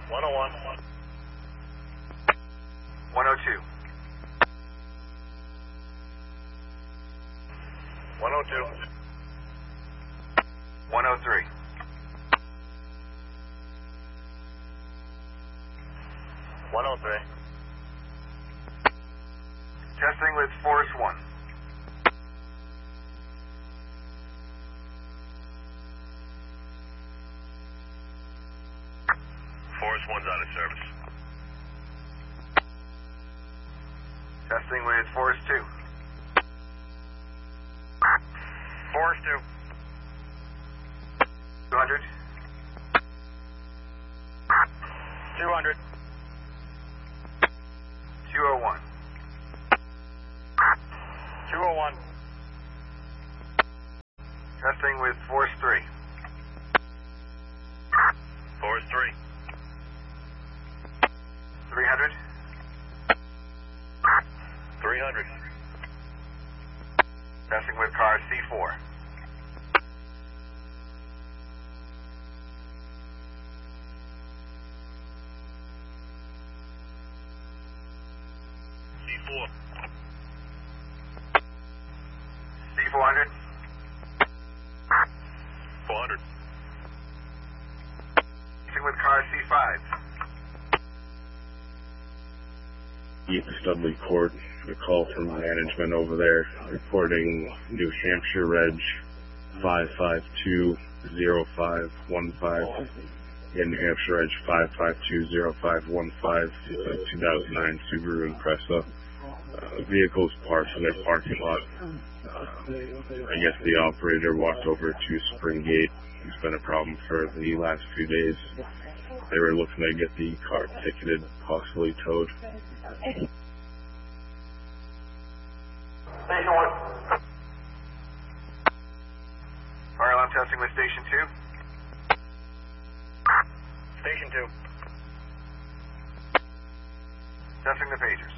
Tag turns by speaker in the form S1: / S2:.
S1: 101.
S2: 102.
S1: 102.
S2: 103.
S1: 103.
S2: Testing with Force 1.
S1: Force 1's out of service.
S2: Testing with Force 2.
S1: Force 2.
S2: 200.
S1: 200.
S2: 201.
S1: 201.
S2: Testing with Force 3.
S1: Force 3.
S2: 300.
S1: 300.
S2: Testing with car C4.
S1: C4.
S2: C400.
S1: 400.
S2: Testing with car C5.
S3: East Studley Court, a call from management over there reporting New Hampshire Reg 5520515 and New Hampshire Reg 5520515. It's a 2009 Subaru Impreza. Vehicles parked in their parking lot. I guess the operator walked over to Springgate. It's been a problem for the last few days. They were looking to get the car ticketed, possibly towed.
S2: Station 1. Fire alarm testing with Station 2.
S1: Station 2.
S2: Testing the pagers.